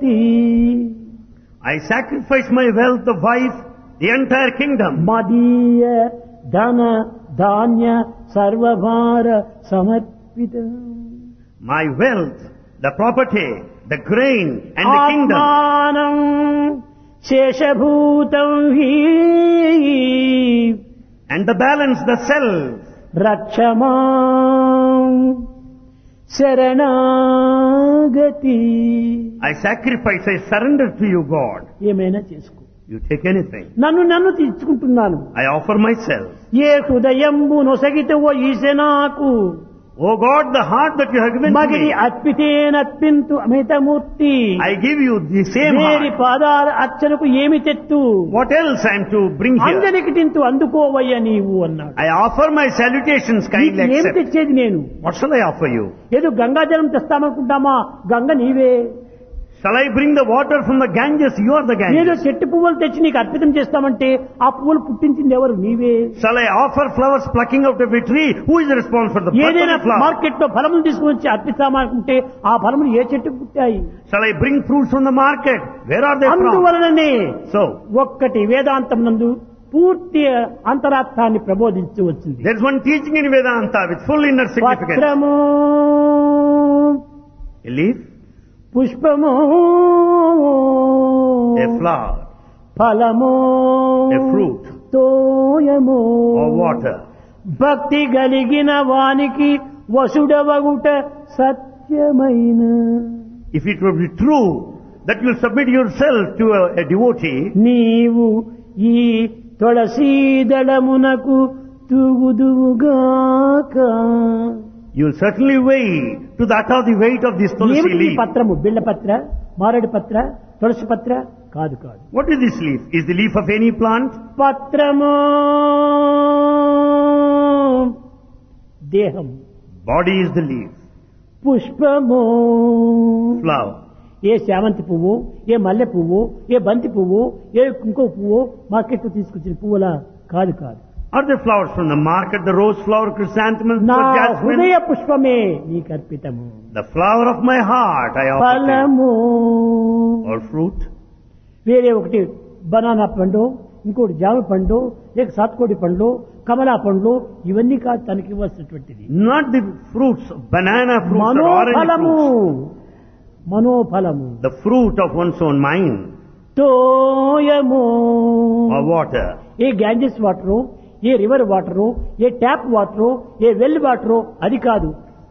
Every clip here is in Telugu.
I sacrifice my wealth, the wife, the entire kingdom. మదీయ ధన ధాన్య సర్వభార సమర్పితం. My wealth, the property, the grain and the kingdom. ఆత్మానం శేషభూతం హి And the balance, the self. రక్షమాం శరణాగతి. I sacrifice, I surrender to you, God. ఏమైనా చేసుకో, You take anything. నన్ను తీర్చుకుంటున్నాను. I offer myself. A హృదయంబు నొసగితవో ఈశనాకు Oh God, the heart that you have given to మగిడి me, అర్పితేనర్పింతు అమితమూర్తి. I give you the same వేరి heart. పాదాల అర్చనకు ఏమి తెత్తు, What else I am to bring here? అంజనికిటింతు అందుకోవయ్య నీవు అన్నాడు. I offer my salutations, kindly ఏమి accept. తెచ్చేది నేను? What shall I offer you? ఏదో గంగాజలం తెస్తామనుకుంటామా? గంగ నీవే. Shall I bring the water from the Ganges? You are the ఏదో Ganges. చెట్టు పువ్వులు తెచ్చి నీకు అర్పితం చేస్తామంటే ఆ పువ్వులు పుట్టించింది ఎవరు? నీవే. Shall I offer flowers plucking out of a tree? Who is responsible for the birth ఏదైనా of the flower? మార్కెట్ లో ఫలములు తీసుకుని అర్పిస్తామనుకుంటే ఆ ఫలములు ఏ చెట్టుకు పుట్టాయి? Shall I bring fruits from the market? Where are they from? అందువలననే So, ఒక్కటి వేదాంతం నందు పూర్తి అంతరార్థాన్ని ప్రబోధించి వచ్చింది. there is one teaching in Vedanta with full inner significance. పత్రము A leaf, పుష్పము a flower, ఫలము a fruit, తోయము or water. భక్తి కలిగిన వానికి వసుడవగుట సత్యమైన. If it would be true that you will submit yourself to a devotee, నీవు ఈ తులసీదళమునకు తూగుదువుగాక. you will certainly weigh to that of the weight of this tulsi ఏమిటి ఈ leaf. పత్రము? బిళ్ళ పత్ర, మారేడు పత్ర, తులసి పత్ర కాదు. What is this leaf? Is the leaf of any plant? పత్రము దేహం, Body is the leaf. పుష్పము Flower. ఏ శామంతి పువ్వు, ఏ మల్లె పువ్వు, ఏ బంతి పువ్వు, ఏ ఇంకో పువ్వు మార్కెట్ తీసుకొచ్చిన పువ్వులా కాదు. Are the flowers from the market, the rose flower, chrysanthemum, నా jasmine? హృదయ పుష్పమే నీకు అర్పితము. The flower of my heart I offer to you. ఫలము Or fruit. వేరే ఒకటి బనానా పండు, ఇంకోటి జామ పండు, లేక సాత్కోడి పండ్లు, కమలా పండ్లు, ఇవన్నీ కాదు తనకి ఇవ్వాల్సినటువంటిది. Not the fruits, banana fruits or orange మనోఫలము, fruits. మనోఫలము The fruit of one's own mind. తోయము Or water. A Ganges water, A river water, A tap water, A well water అది కాదు.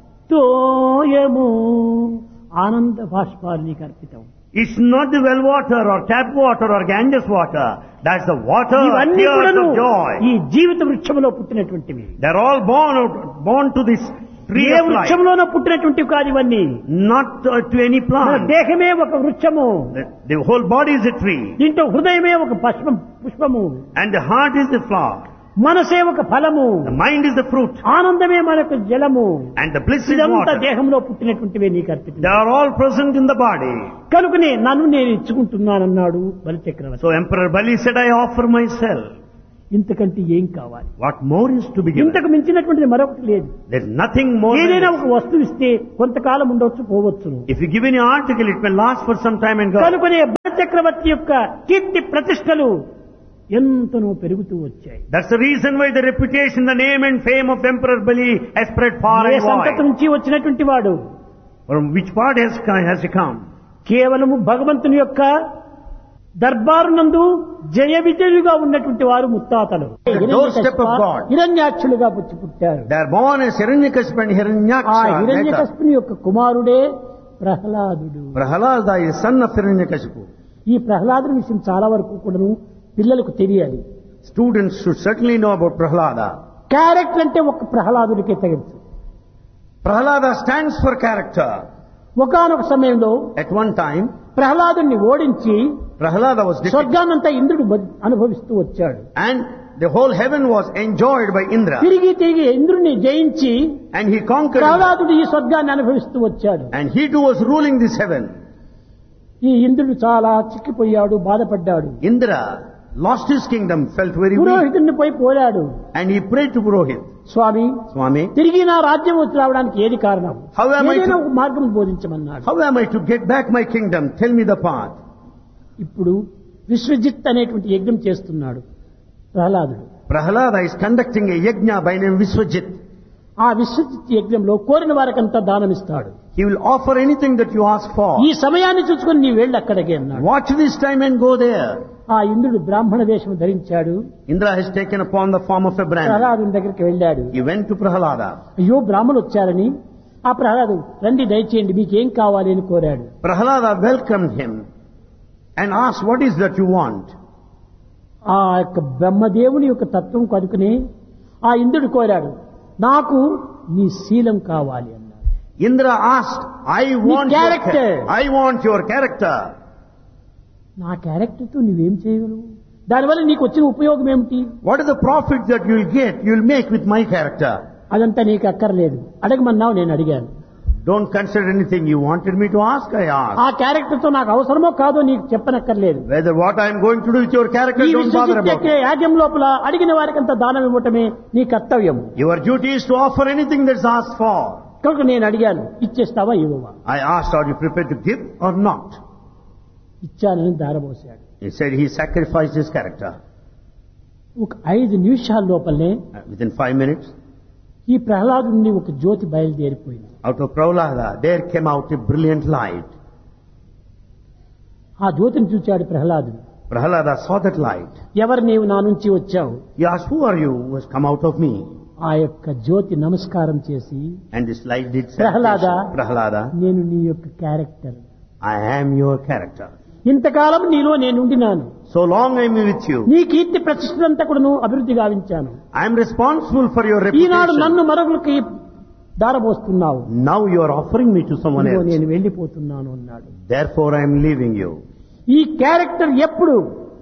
తోయము ఆనంద బాష్పాలు నీకు అర్పితం. It's not the well water or tap water or Ganges water. That's the water of ఇవన్నీ tears కూడాను of joy. ఈ జీవిత వృక్షములో పుట్టినటువంటివి. They're all born to this tree A of life. వృక్షంలోనూ పుట్టినటువంటివి కాదు ఇవన్నీ. Not to any మన plant. దేహమే ఒక వృక్షము, The whole body is a tree. దీంట్లో హృదయమే ఒక పుష్పము, And the heart is the flower. మనసే ఒక ఫలము, The mind is the fruit. ఆనందమే మనకు జలము. And the bliss is ఇదంతా water. దేహంలో పుట్టినటువంటివే నీకు అర్పితం. They are all present in the body. కనుకనే నన్ను నేను ఇచ్చుకుంటున్నానన్నాడు బలిచక్రవర్తి. So Emperor Bali said, I offer myself. ఇంతకంటే ఏం కావాలి? What more is to be given? ఇంతకు మించినటువంటిది మరొకటి లేదు. There's nothing more. ఏదైనా Than ఒక వస్తువు ఇస్తే కొంతకాలం ఉండొచ్చు, పోవచ్చును. if you give any article, it may last for some time and go. కనుకనే బలిచక్రవర్తి యొక్క కీర్తి ప్రతిష్టలు ఎంతనో పెరుగుతూ వచ్చాయి. That's the reason why the reputation, the name and fame of Emperor Bali has spread far A and సంతతి wide. నుంచి వచ్చినటువంటి వాడు? From which part has he come? కేవలము భగవంతుని యొక్క దర్బారు నందు జయ విజయులుగా ఉన్నటువంటి వారు ముత్తాతలు. The doorstep of God. హిరణ్యాక్షులుగా పుచ్చి పుట్టారు. They are born as Hiranyakashipu and ఆ Hiranyaksha. హిరణ్యకశిపుని యొక్క కుమారుడే ప్రహ్లాదుడు. Prahalada is son of Hiranyakashipu. ఈ ప్రహ్లాదుని విషయం చాలా వరకు కూడాను పిల్లలకు తెలియాలి. Students should certainly know about Prahalada. Character అంటే ఒక ప్రహ్లాదుడికే తగచ్చు. Prahalada stands for character. ఒకానొక సమయంలో At one time, ప్రహ్లాదుని ఓడించి Prahalada was defeated. స్వర్గాన్నంతా ఇంద్రుడు అనుభవిస్తూ వచ్చాడు. And the whole heaven was enjoyed by Indra. తిరిగి ఇంద్రుడిని జయించి And he conquered. ప్రహ్లాదుడు ఈ స్వర్గాన్ని అనుభవిస్తూ వచ్చాడు. And he too was ruling this heaven. ఈ ఇంద్రుడు చాలా చిక్కిపోయాడు, బాధపడ్డాడు. Indra lost his kingdom, felt very weak. పురోహితుడిని పోయి పోరాడు. And he prayed to Purohit. Swamy Swami, తిరిగి నా రాజ్యం వచ్చి రావడానికి ఏది కారణం? How am I ఏదైనా to- ఒక మార్గం బోధించమన్నాడు. how am I to get back my kingdom? Tell me the path. ఇప్పుడు విశ్వజిత్ అనేటువంటి యజ్ఞం చేస్తున్నాడు ప్రహ్లాదుడు. Prahlada is conducting a yajna by name Viswajit. ఆ విశ్వజిత్ యజ్ఞంలో కోరిన వారికంతా దానమిస్తాడు. He will offer anything that you ask for. ఈ సమయాన్ని చూసుకొని నీ వెళ్ళి అక్కడికి అన్నాడు. Watch this time and go there. ఆ ఇంద్రుడు బ్రాహ్మణ వేషం ధరించాడు. Indra has taken upon the form of a Brahmin. ప్రహ్లాదుని దగ్గరికి వెళ్ళాడు. He went to Prahlada. అయ్యో బ్రాహ్మణులు వచ్చారని ఆ ప్రహ్లాదు రండి దయచేయండి మీకేం కావాలి అని కోరాడు. Prahlada welcomed him and asked, what is that you want? ఆ యొక్క బ్రహ్మదేవుని యొక్క తత్వం కనుకుని ఆ ఇంద్రుడు కోరాడు, నాకు నీ శీలం కావాలి అన్నాడు. Indra asked, I want your character. I want your character. నా క్యారెక్టర్తో నువ్వేం చేయగలవు? దానివల్ల నీకు వచ్చిన ఉపయోగం ఏమిటి? What is the profit that you will get, you will make with my character? అదంతా నీకు అక్కర్లేదు, అడగమన్నావు నేను అడిగాను. Don't consider anything you wanted me to ask, I asked. ఆ క్యారెక్టర్తో నాకు అవసరమో కాదో నీకు చెప్పనక్కర్లేదు. Whether what I am going to do with your character, ఈ don't bother about it. యాజ్యం లోపల అడిగిన వారికంతా దానం ఇవ్వటమే నీ కర్తవ్యం. Your duty is to offer anything that's asked for. కనుక నేను అడిగాను, ఇచ్చేస్తావా ఇవ్వవా? I asked, are you prepared to give or not? ఇచ్చానని దారబోసాడు. He said he sacrificed his character. ఒక 5 నిమిషాల లోపలనే Within 5 minutes, ఈ ప్రహ్లాదు నుండి ఒక జ్యోతి బయలుదేరిపోయింది. out of Prahlada, there came out a brilliant light. ఆ జ్యోతిని చూచాడు ప్రహ్లాదుడు. Prahlada saw that light. ఎవరు నీవు నా నుంచి వచ్చావు? He asked, who are you who has come out of me? ఆ యొక్క జ్యోతి నమస్కారం చేసి, And this light did say, Prahlada. Prahlada, నేను నీ యొక్క character, I am your character. ఇంతకాలం నీలో నేను ఉండినాను, So long I am with you. నీ కీర్తి ప్రతిష్టంతా కూడా అభివృద్ధి గావించాను. I am responsible for your Eenadu reputation. నన్ను మరొకరికి దారబోస్తున్నావు, Now you are offering me to someone ఇదిగో else. నేను వెళ్ళిపోతున్నాను అన్నాడు. Therefore I am leaving you. ఈ క్యారెక్టర్ ఎప్పుడు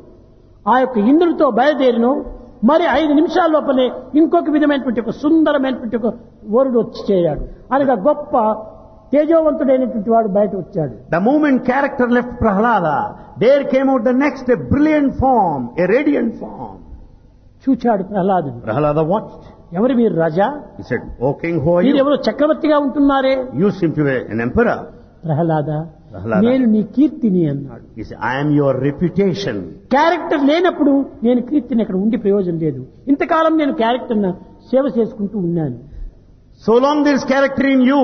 ఆ యొక్క ఇంద్రుడితో బయలుదేరినో మరి 5 నిమిషాల లోపలే ఇంకొక విధమైనటువంటి ఒక సుందరమైనటువంటి ఒక వరుడు వచ్చి చేరాడు. అనగా గొప్ప తేజోవంతుడైనటువంటి వాడు బయట వచ్చాడు. The moment character left Prahlada, there came out the next a brilliant form, a radiant form. చూచాడు ప్రహ్లాదుడు. Prahlada watched. ఎవరు మీరు రాజా? He said, O king, who are మీరు you? ఎవరు చక్రవర్తిగా ఉంటున్నారే? You seem to be an emperor. Prahlada, Prahlada. నేను నీ కీర్తిని అన్నాడు. He said, I am your reputation. Character లేనప్పుడు నేను కీర్తిని అక్కడ ఉండి ప్రయోజనం లేదు. ఇంతకాలం నేను క్యారెక్టర్ సేవ చేసుకుంటూ ఉన్నాను. So long there is character in you,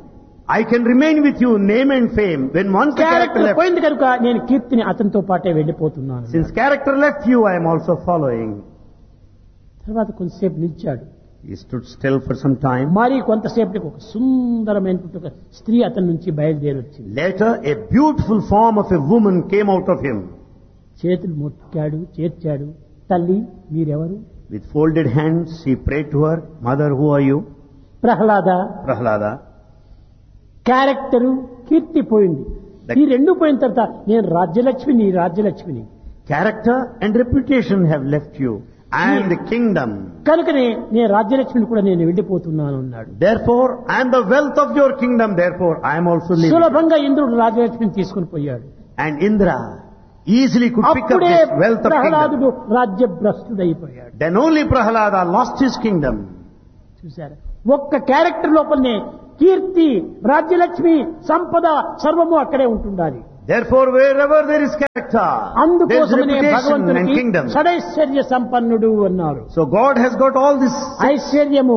I can remain with you, name and fame. When once the character character left, పోయింది కనుక నేను కీర్తిని అతనితో పాటే వెళ్ళిపోతున్నాను. since character left you, I am also following. తర్వాత కొంతసేపు నిలిచాడు. He stood still for some time. మరి కొంతసేపటికి ఒక సుందరమైనటువంటి ఒక స్త్రీ అతని నుంచి బయలుదేరి వచ్చింది. Later, a beautiful form of a woman came out of him. చేతులు మొక్కాడు, చేర్చాడు. తల్లి మీరెవరు? With folded hands, he prayed to her, Mother, who are you? Prahlada. Prahlada. Character కీర్తి పోయింది. ఈ రెండు పోయిన తర్వాత నేను రాజ్యలక్ష్మిని, రాజ్యలక్ష్మిని. Character and reputation have left you. I am the kingdom. కనుకనే నేను రాజ్యలక్ష్మిని కూడా నేను వెళ్ళిపోతున్నాను అన్నాడు. Therefore, I am the wealth of your kingdom. Therefore, I am also leaving. సులభంగా ఇంద్రుడు రాజ్యలక్ష్మిని తీసుకుని పోయాడు. And Indra easily could pick up అప్పుడే this wealth of ప్రహ్లాదుడు kingdom. రాజ్యభ్రష్టుడైపోయాడు. Then only Prahlada lost his kingdom. చూసారా, ఒక్క క్యారెక్టర్ లోపలనే కీర్తి, రాజ్యలక్ష్మి, సంపద సర్వము అక్కడే ఉంటుండాలి. Therefore, wherever there is character, there is అందుకోసమనే reputation and భగవంతునికి kingdom. షడైశ్వర్య సంపన్నుడు అన్నారు. So God has got all this. ఐశ్వర్యము,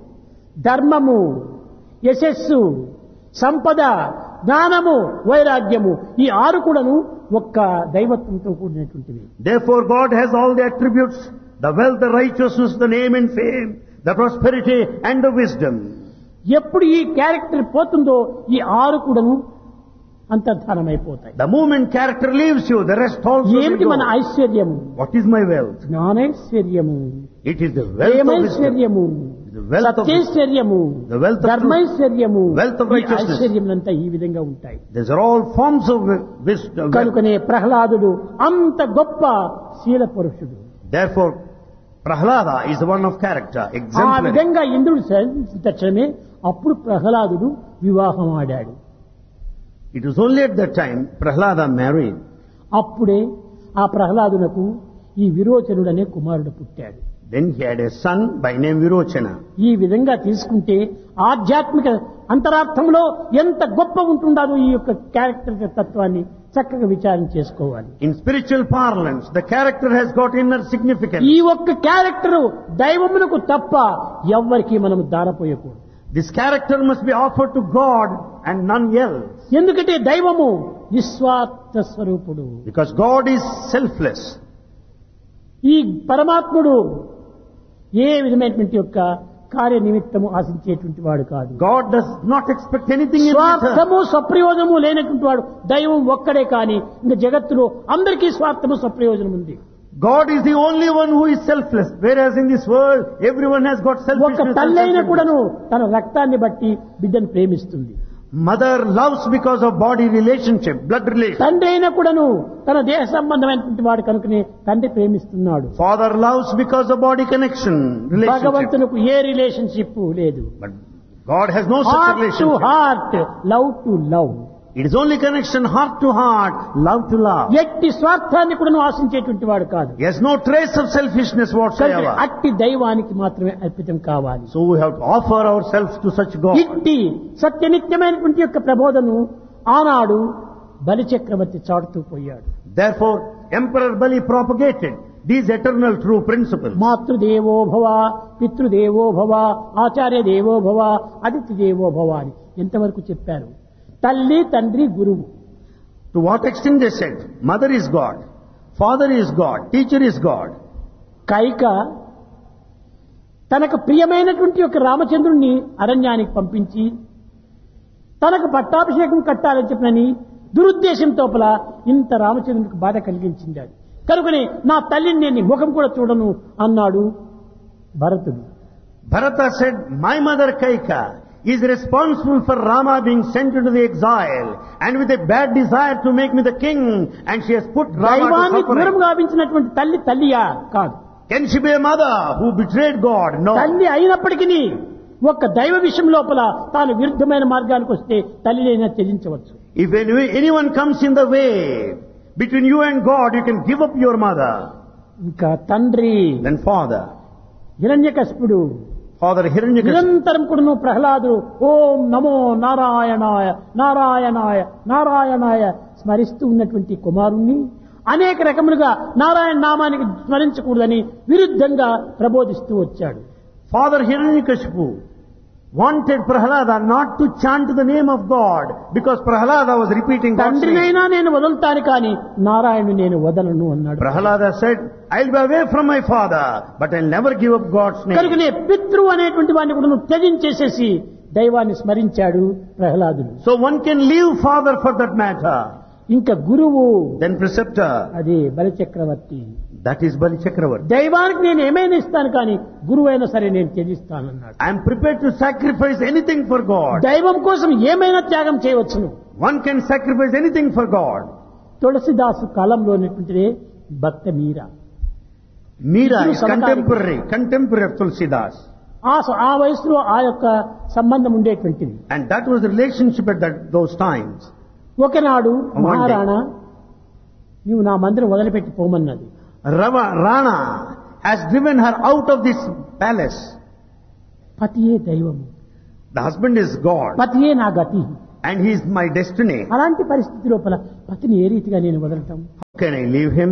ధర్మము, యశస్సు, సంపద, జ్ఞానము, వైరాగ్యము, ఈ 6 కూడాను ఒక్క దైవత్వంతో కూడినటువంటివి. Therefore, God has all the attributes, the wealth, the righteousness, the name and fame, the prosperity and the wisdom. ఎప్పుడు ఈ క్యారెక్టర్ పోతుందో ఈ 6 కూడాను అంతర్ధానమైపోతాయి. The moment character leaves you, the rest also will ఏమిటి మన go. ఐశ్వర్యము? What is my wealth? జ్ఞానైశ్వర్యము, It is the wealth of wisdom. ప్రేమైశ్వర్యము, The wealth of సత్యైశ్వర్యము, The wealth of ధర్మైశ్వర్యము, Wealth of ఈ righteousness. ఐశ్వర్యములంతా ఈ విధంగా ఉంటాయి. These are all forms of wisdom. కనుకనే ప్రహ్లాదుడు అంత గొప్ప శీల పురుషుడు. Therefore, Prahlada is the one of character, ఆ exemplary. విధంగా ఇంద్రుడు శాంతించిన తక్షణమే అప్పుడు ప్రహ్లాదుడు వివాహం ఆడాడు. It was only at that time Prahlada married. అప్పుడే ఆ ప్రహ్లాదునకు ఈ విరోచనుడనే కుమారుడు పుట్టాడు. Then he had a son by name Virochana. ఈ విధంగా తీసుకుంటే ఆధ్యాత్మిక అంతరార్థంలో ఎంత గొప్ప ఉంటుందో ఈ యొక్క క్యారెక్టర్ తత్వాన్ని చక్కగా విచారణ చేసుకోవాలి. In spiritual parlance, the character has got inner significance. ఈ ఒక్క క్యారెక్టర్ దైవమునకు తప్ప ఎవ్వరికి మనం దారపోయకూడదు. This character must be offered to God and none else. ఎందుకంటే దైవము నిస్వార్థ స్వరూపుడు. Because God is selfless. ఈ పరమాత్ముడు ఏ విధమైనటువంటి యొక్క కార్య నిమిత్తము ఆశించేటువంటి వాడు కాదు. God does not expect anything in return. స్వార్థము స్వప్రయోజనము లేనటువంటి వాడు దైవం ఒక్కడే కాని ఇంకా జగత్తులో అందరికీ స్వార్థము స్వప్రయోజనం ఉంది. God is the only one who is selfless, whereas in this world everyone has got ఒక selfishness. తల్లైన కూడాను తన రక్తాన్ని బట్టి బిడ్డను ప్రేమిస్తుంది. Mother loves because of body relationship, blood relation. తండ్రి అయినా కూడాను తన దేహ సంబంధమైనటువంటి వాడు కనుకనే తండ్రి ప్రేమిస్తున్నాడు. Father loves because of body connection, relationship. భగవంతునికి ఏ రిలేషన్షిప్ లేదు. But God has no such heart to relationship. Heart, love to love. It is only connection heart to heart, love to love. ఎట్టి స్వార్థాన్ని కూడా ఆశించేటువంటి వాడు కాదు. He has no trace of selfishness కనుక whatsoever. అట్టి దైవానికి మాత్రమే అర్పితం కావాలి. So we have to offer ourselves to such God. ఇట్టి సత్యనిత్యమైనటువంటి యొక్క ప్రబోధను ఆనాడు బలిచక్రవర్తి చాటుతూ పోయాడు. Therefore, Emperor Bali propagated these eternal true principles. మాతృదేవో భవ, పితృదేవో భవ, ఆచార్య దేవో భవ, అతిథి దేవో భవ అని ఎంతవరకు చెప్పారు. తల్లి, తండ్రి, గురువు. To what extent they said, mother is God, father is God, teacher is God. Kaika తనకు ప్రియమైనటువంటి యొక్క రామచంద్రుణ్ణి అరణ్యానికి పంపించి తనకు పట్టాభిషేకం కట్టాలని చెప్పినని దురుద్దేశం తోపల ఇంత రామచంద్రునికి బాధ కలిగించింది. కనుకనే నా తల్లిని నేను ముఖం కూడా చూడను అన్నాడు భరతుడు. Bharata said, my mother Kaika is responsible for Rama being sent into the exile and with a bad desire to make me the king, and she has put Rama to దైవాన్ని దూరం suffering. గావించినటువంటి తల్లి తల్లియా కాదు. Can she be a mother who betrayed God? No. తల్లి అయినప్పటికీ ఒక్క దైవ విషయం లోపల తాను విరుద్ధమైన మార్గానికి వస్తే తల్లినైనా త్యజించవచ్చు. If anyone comes in the way between you and God, you can give up your mother. ఇంకా తండ్రి Then father. హిరణ్యకశిపుడు Father Hiranyakashipu. నిరంతరం కూడా ప్రహ్లాదుడు ఓం నమో నారాయణాయ నారాయణాయ నారాయణాయ స్మరిస్తూ ఉన్నటువంటి కుమారుణ్ణి అనేక రకములుగా నారాయణ నామానికి స్మరించకూడదని విరుద్ధంగా ప్రబోధిస్తూ వచ్చాడు. Father Hiranyakashipu wanted Prahlada not to chant the name of God because Prahlada was repeating God's name. తండ్రినైనా నేను వదులుతాను కానీ నారాయణుని నేను వదలను అన్నాడు. Prahlada said, I'll be away from my father, but I'll never give up God's name. కనుకనే పితృ అనేటువంటి వాడిని కూడా నువ్వు త్యజించేసేసి దైవాన్ని స్మరించాడు ప్రహ్లాదుడు. So one can leave father for that matter. ఇంకా గురువు Then preceptor, అది బలిచక్రవర్తి. that is Bali Chakravarti. దైవానికి నేను ఏమైనా ఇస్తాను కానీ గురువు అయినా సరే నేను త్యజిస్తానన్నాడు. I am prepared to sacrifice anything for God. దైవం కోసం ఏమైనా త్యాగం చేయవచ్చును. One can sacrifice anything for God. తులసిదాసు కాలంలో ఉన్నటువంటిదే భక్త మీరా. Meera is సమకాలిక. contemporary of Tulsidas. ఆ వయసులో ఆ యొక్క సంబంధం ఉండేటువంటిది. And that was the relationship at those times. ఒకనాడు day. మహారాణా నీవు నా మందిరం వదిలిపెట్టి పోమన్నది. Rana has driven her out of this palace. పతియే దైవము, The husband is God పతియే నా గతి. and he is my destiny. అలాంటి పరిస్థితి లోపల పతిని ఏ రీతిగా నేను వదలటం? How can I leave him?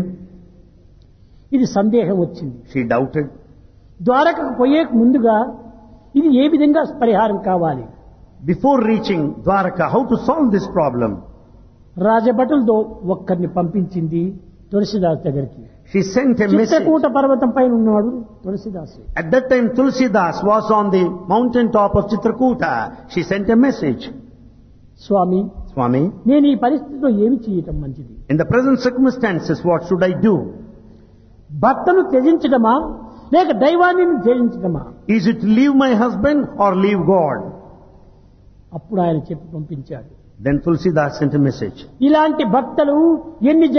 ఇది సందేహం వచ్చింది. She doubted. ద్వారకకు పోయే ముందుగా ఇది ఏ విధంగా పరిహారం కావాలి? Before reaching Dwaraka, how to solve this problem? రాజభటులతో ఒక్కరిని పంపించింది తులసిదాస్ దగ్గరికి. She sent a message. Chitrakoot పర్వతం పైన ఉన్నాడు తులసిదాసు. At that time, Tulsidas was on the mountain top of Chitrakuta. She sent a message. Swamy, Swami, నేను ఈ పరిస్థితిలో ఏమి చేయటం మంచిది? in the present circumstances, what should I do? భర్తను త్యజించడమా లేక దైవాన్ని త్యజించడమా? Is it to leave my husband or leave God? అప్పుడు ఆయన చెప్పి పంపించాడు. Then Tulsidas sent a message. ఇలాంటి భర్తలు ఎన్ని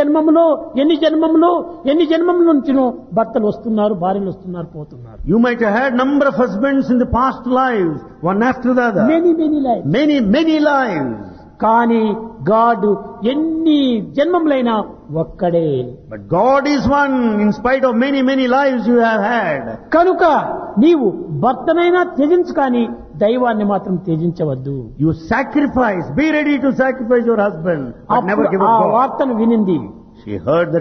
జన్మముల నుంచినో భర్తలు వస్తున్నారు, భార్యలు వస్తున్నారు, పోతున్నారు. You might have had number of husbands in the past lives, one after the other. Many life. Many lives. కానీ గాడ్ ఎన్ని జన్మములైనా ఒక్కడే. But God is one in spite of many, many lives you have had. కనుక నీవు భర్తనైనా త్యజించు కానీ దైవాన్ని మాత్రం త్యజించవద్దు. You sacrifice, be ready to sacrifice your husband, but never అప్పుడు give up ఆ God. వార్తను వినింది. She heard the